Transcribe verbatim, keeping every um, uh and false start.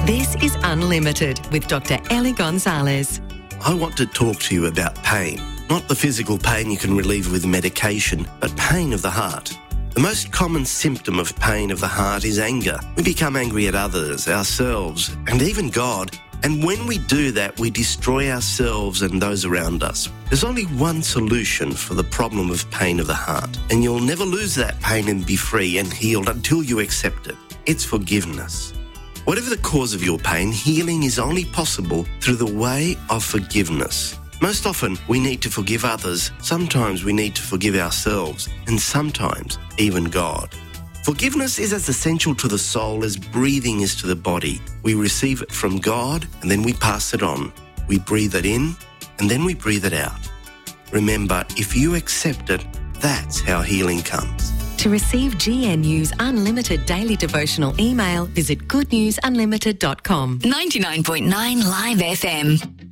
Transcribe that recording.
This is Unlimited with Doctor Ellie Gonzalez. I want to talk to you about pain. Not the physical pain you can relieve with medication, but pain of the heart. The most common symptom of pain of the heart is anger. We become angry at others, ourselves, and even God. And when we do that, we destroy ourselves and those around us. There's only one solution for the problem of pain of the heart, and you'll never lose that pain and be free and healed until you accept it. It's forgiveness. Whatever the cause of your pain, healing is only possible through the way of forgiveness. Most often, we need to forgive others. Sometimes we need to forgive ourselves, and sometimes even God. Forgiveness is as essential to the soul as breathing is to the body. We receive it from God, and then we pass it on. We breathe it in, and then we breathe it out. Remember, if you accept it, that's how healing comes. To receive G N U's unlimited daily devotional email, visit good news unlimited dot com. ninety-nine point nine Live F M.